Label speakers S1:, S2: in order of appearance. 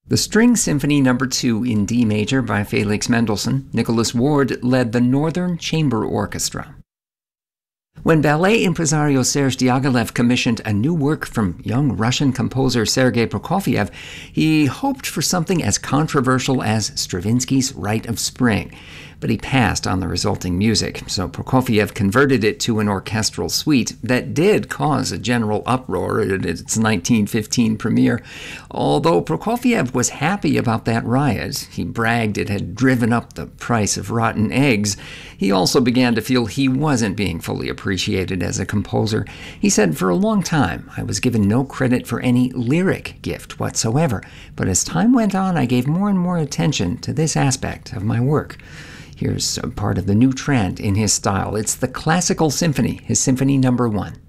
S1: The String Symphony No. 2 in D major by Felix Mendelssohn, Nicholas Ward led the Northern Chamber Orchestra. When ballet impresario Serge Diaghilev commissioned a new work from young Russian composer Sergei Prokofiev, he hoped for something as controversial as Stravinsky's Rite of Spring. But he passed on the resulting music, so Prokofiev converted it to an orchestral suite that did cause a general uproar at its 1915 premiere. Although Prokofiev was happy about that riot, he bragged it had driven up the price of rotten eggs, he also began to feel he wasn't being fully appreciated as a composer. He said, "For a long time, I was given no credit for any lyric gift whatsoever, but as time went on, I gave more and more attention to this aspect of my work." Here's a part of the new trend in his style. It's the Classical Symphony, his Symphony No. 1.